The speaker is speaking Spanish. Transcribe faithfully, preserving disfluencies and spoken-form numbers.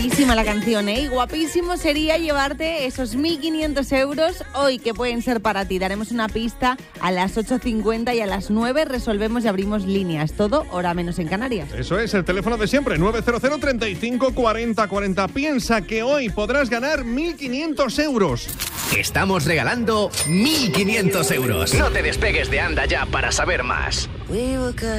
Guapísima la canción, ¿eh? Y guapísimo sería llevarte esos mil quinientos euros hoy, que pueden ser para ti. Daremos una pista a las ocho cincuenta y a las nueve resolvemos y abrimos líneas. Todo hora menos en Canarias. Eso es, el teléfono de siempre, nueve cero cero, treinta y cinco, cuarenta, cuarenta. Piensa que hoy podrás ganar mil quinientos euros. Estamos regalando mil quinientos euros. No te despegues de Anda Ya para saber más.